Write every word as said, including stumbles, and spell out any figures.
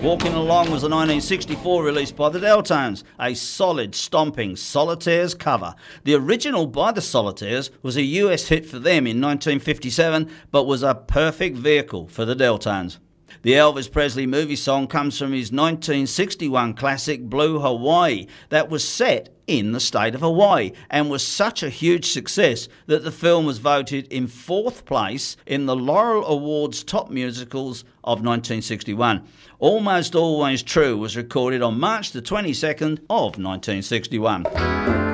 Walking Along was a nineteen sixty-four release by the Deltones, a solid, stomping Solitaires cover. The original by the Solitaires was a U S hit for them in nineteen fifty-seven, but was a perfect vehicle for the Deltones. The Elvis Presley movie song comes from his nineteen sixty-one classic Blue Hawaii that was set in the state of Hawaii and was such a huge success that the film was voted in fourth place in the Laurel Awards Top Musicals of nineteen sixty-one. Almost Always True was recorded on March the twenty-second of nineteen sixty-one.